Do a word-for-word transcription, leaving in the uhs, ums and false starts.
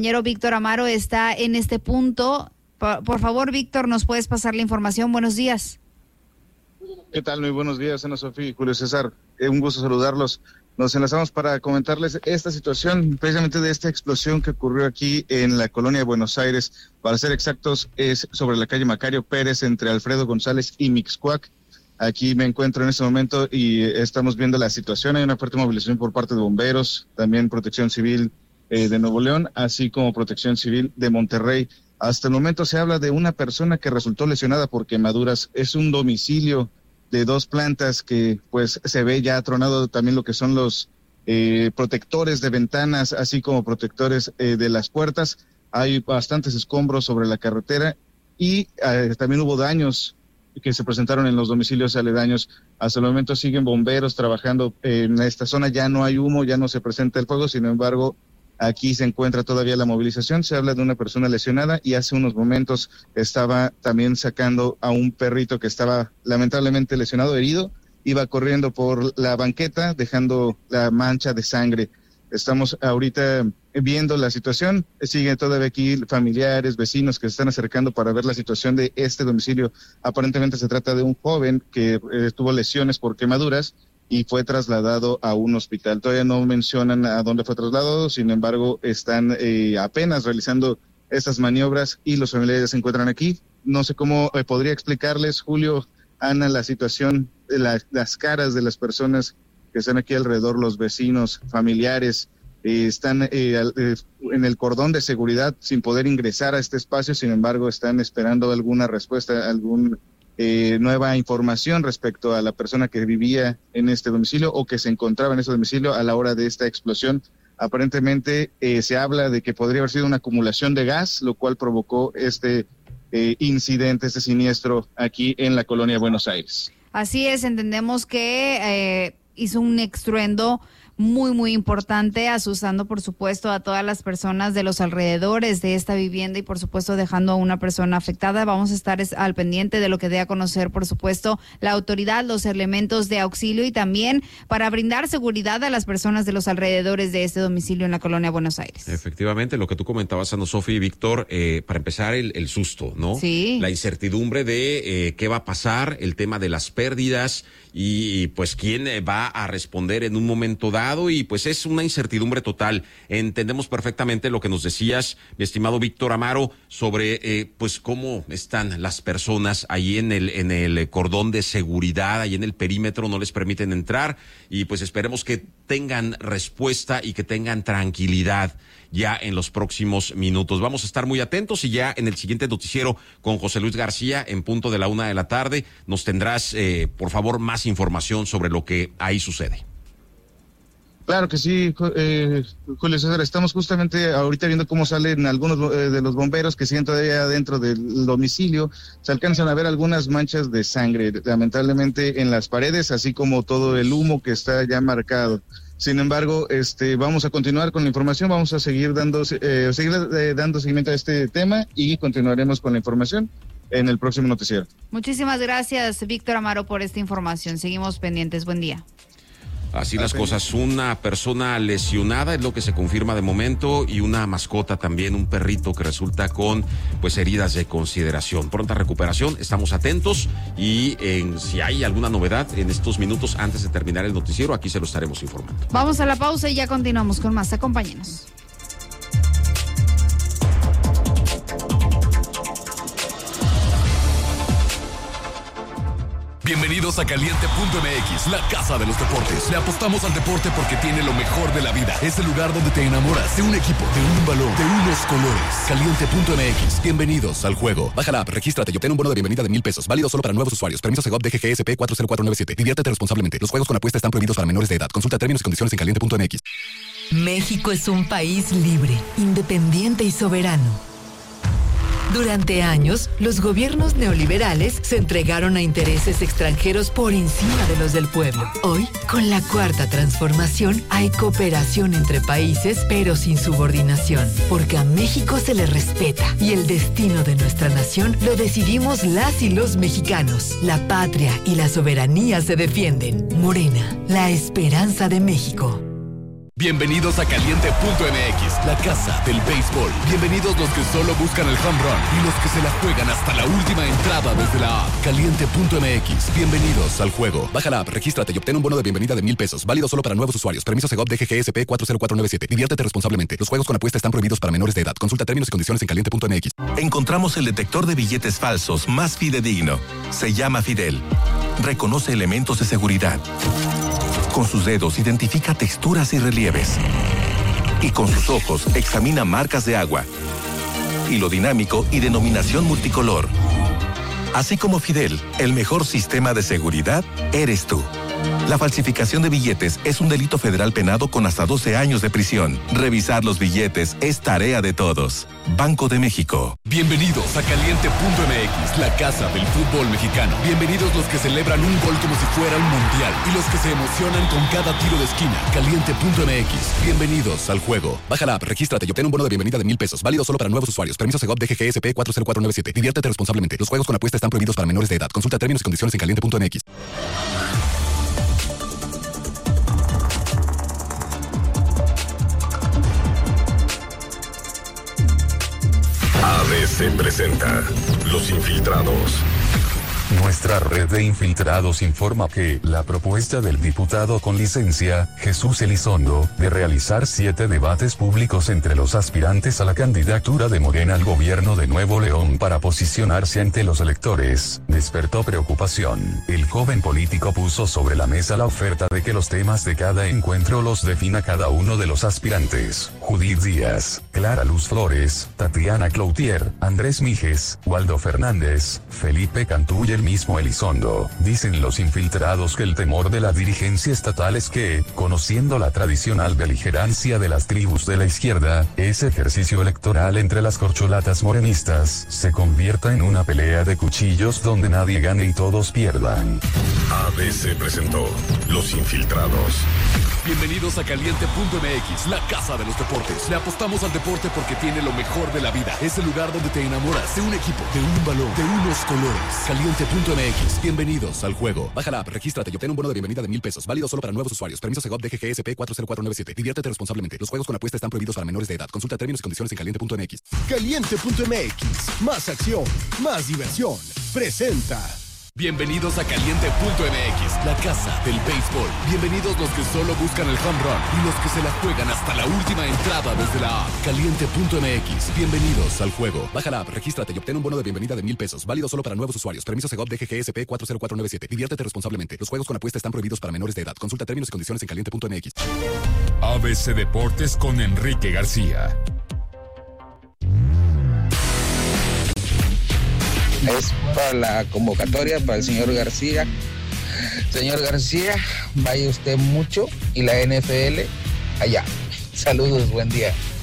compañero Víctor Amaro está en este punto. Por, por favor, Víctor, ¿nos puedes pasar la información? Buenos días. ¿Qué tal? Muy buenos días, Ana Sofía y Julio César. Eh, un gusto saludarlos. Nos enlazamos para comentarles esta situación, precisamente de esta explosión que ocurrió aquí en la colonia de Buenos Aires. Para ser exactos, es sobre la calle Macario Pérez, entre Alfredo González y Mixcoac. Aquí me encuentro en este momento y estamos viendo la situación. Hay una fuerte movilización por parte de bomberos, también Protección Civil eh, de Nuevo León, así como Protección Civil de Monterrey. Hasta el momento se habla de una persona que resultó lesionada por quemaduras. Es un domicilio de dos plantas que pues se ve ya tronado también lo que son los eh, protectores de ventanas, así como protectores eh, de las puertas. Hay bastantes escombros sobre la carretera y eh, también hubo daños que se presentaron en los domicilios aledaños. Hasta el momento siguen bomberos trabajando en esta zona, ya no hay humo, ya no se presenta el fuego, sin embargo, aquí se encuentra todavía la movilización. Se habla de una persona lesionada y hace unos momentos estaba también sacando a un perrito que estaba lamentablemente lesionado, herido, iba corriendo por la banqueta dejando la mancha de sangre. Estamos ahorita viendo la situación, siguen todavía aquí familiares, vecinos que se están acercando para ver la situación de este domicilio. Aparentemente se trata de un joven que eh, tuvo lesiones por quemaduras y fue trasladado a un hospital. Todavía no mencionan a dónde fue trasladado, sin embargo, están eh, apenas realizando estas maniobras y los familiares se encuentran aquí. No sé cómo eh, podría explicarles, Julio, Ana, la situación, de la, las caras de las personas que están aquí alrededor, los vecinos, familiares, eh, están eh, al, eh, en el cordón de seguridad sin poder ingresar a este espacio, sin embargo, están esperando alguna respuesta, alguna eh, nueva información respecto a la persona que vivía en este domicilio o que se encontraba en este domicilio a la hora de esta explosión. Aparentemente eh, se habla de que podría haber sido una acumulación de gas, lo cual provocó este eh, incidente, este siniestro aquí en la colonia Buenos Aires. Así es, entendemos que eh, hizo un estruendo muy, muy importante, asustando, por supuesto, a todas las personas de los alrededores de esta vivienda y, por supuesto, dejando a una persona afectada. Vamos a estar al pendiente de lo que dé a conocer, por supuesto, la autoridad, los elementos de auxilio y también para brindar seguridad a las personas de los alrededores de este domicilio en la colonia Buenos Aires. Efectivamente, lo que tú comentabas, Ana Sofía y Víctor, eh, para empezar, el, el susto, ¿no? Sí. La incertidumbre de eh, qué va a pasar, el tema de las pérdidas y, pues, quién va a responder en un momento dado. Y pues es una incertidumbre total. Entendemos perfectamente lo que nos decías, mi estimado Víctor Amaro, sobre eh, pues cómo están las personas ahí en el en el cordón de seguridad, ahí en el perímetro, no les permiten entrar y pues esperemos que tengan respuesta y que tengan tranquilidad ya en los próximos minutos. Vamos a estar muy atentos y ya en el siguiente noticiero con José Luis García en punto de la una de la tarde nos tendrás eh, por favor más información sobre lo que ahí sucede. Claro que sí, eh, Julio César, estamos justamente ahorita viendo cómo salen algunos eh, de los bomberos que siguen todavía dentro del domicilio. Se alcanzan a ver algunas manchas de sangre, lamentablemente en las paredes, así como todo el humo que está ya marcado. Sin embargo, este, vamos a continuar con la información, vamos a seguir dando, eh, seguir eh, dando seguimiento a este tema y continuaremos con la información en el próximo noticiero. Muchísimas gracias, Víctor Amaro, por esta información. Seguimos pendientes. Buen día. Así las cosas, una persona lesionada es lo que se confirma de momento y una mascota también, un perrito que resulta con pues heridas de consideración. Pronta recuperación, estamos atentos y en, si hay alguna novedad en estos minutos antes de terminar el noticiero, aquí se lo estaremos informando. Vamos a la pausa y ya continuamos con más. Acompáñenos. Bienvenidos a Caliente punto M X, la casa de los deportes. Le apostamos al deporte porque tiene lo mejor de la vida. Es el lugar donde te enamoras de un equipo, de un balón, de unos colores. Caliente punto M X, bienvenidos al juego. Baja la app, regístrate y obtén un bono de bienvenida de mil pesos. Válido solo para nuevos usuarios. Permiso Segov D G G S P cuatro cero cuatro nueve siete. Diviértete responsablemente. Los juegos con apuesta están prohibidos para menores de edad. Consulta términos y condiciones en caliente punto M X. México es un país libre, independiente y soberano. Durante años, los gobiernos neoliberales se entregaron a intereses extranjeros por encima de los del pueblo. Hoy, con la cuarta transformación, hay cooperación entre países, pero sin subordinación, porque a México se le respeta y el destino de nuestra nación lo decidimos las y los mexicanos. La patria y la soberanía se defienden. Morena, la esperanza de México. Bienvenidos a Caliente punto M X, la casa del béisbol. Bienvenidos los que solo buscan el home run y los que se la juegan hasta la última entrada desde la app. Caliente punto M X, bienvenidos al juego. Baja la app, regístrate y obtén un bono de bienvenida de mil pesos. Válido solo para nuevos usuarios. Permiso Segov D G G S P cuatro cero cuatro nueve siete. Diviértete responsablemente. Los juegos con apuesta están prohibidos para menores de edad. Consulta términos y condiciones en caliente punto M X. Encontramos el detector de billetes falsos más fidedigno. Se llama Fidel. Reconoce elementos de seguridad. Con sus dedos identifica texturas y relieves. Y con sus ojos examina marcas de agua. Hilo dinámico y denominación multicolor. Así como Fidel, el mejor sistema de seguridad eres tú. La falsificación de billetes es un delito federal penado con hasta doce años de prisión. Revisar los billetes es tarea de todos. Banco de México. Bienvenidos a Caliente punto M X, la casa del fútbol mexicano. Bienvenidos los que celebran un gol como si fuera un mundial y los que se emocionan con cada tiro de esquina. Caliente punto M X. Bienvenidos al juego. Baja la app, regístrate y obtén un bono de bienvenida de mil pesos. Válido solo para nuevos usuarios. Permiso Segov D G G S P cuatro cero cuatro nueve siete. Diviértete responsablemente. Los juegos con apuesta están prohibidos para menores de edad. Consulta términos y condiciones en caliente punto M X. A B C presenta Los Infiltrados. Nuestra red de infiltrados informa que la propuesta del diputado con licencia, Jesús Elizondo, de realizar siete debates públicos entre los aspirantes a la candidatura de Morena al gobierno de Nuevo León para posicionarse ante los electores, despertó preocupación. El joven político puso sobre la mesa la oferta de que los temas de cada encuentro los defina cada uno de los aspirantes. Judith Díaz, Clara Luz Flores, Tatiana Cloutier, Andrés Mijes, Waldo Fernández, Felipe Cantú y el mismo Elizondo. Dicen los infiltrados que el temor de la dirigencia estatal es que, conociendo la tradicional beligerancia de las tribus de la izquierda, ese ejercicio electoral entre las corcholatas morenistas se convierta en una pelea de cuchillos donde nadie gane y todos pierdan. A B C presentó Los Infiltrados. Bienvenidos a Caliente punto M X, la casa de los deportes. Le apostamos al deporte porque tiene lo mejor de la vida. Es el lugar donde te enamoras de un equipo, de un balón, de unos colores. Caliente punto M X, bienvenidos al juego. Baja la app, regístrate y obtén un bono de bienvenida de mil pesos. Válido solo para nuevos usuarios. Permiso Segov D G G S P cuatro cero cuatro nueve siete. Diviértete responsablemente. Los juegos con apuesta están prohibidos para menores de edad. Consulta términos y condiciones en caliente punto M X. Caliente punto M X, más acción, más diversión. Presenta. Bienvenidos a Caliente punto M X, la casa del béisbol. Bienvenidos los que solo buscan el home run y los que se la juegan hasta la última entrada desde la app. Caliente punto M X, bienvenidos al juego. Baja la app, regístrate y obtén un bono de bienvenida de mil pesos. Válido solo para nuevos usuarios. Permiso Segov D G G S P cuatro cero cuatro nueve siete. Diviértete responsablemente. Los juegos con apuesta están prohibidos para menores de edad. Consulta términos y condiciones en caliente punto M X. A B C Deportes con Enrique García. Es para la convocatoria para el señor García. Señor García, vaya usted mucho y la N F L allá. Saludos, buen día.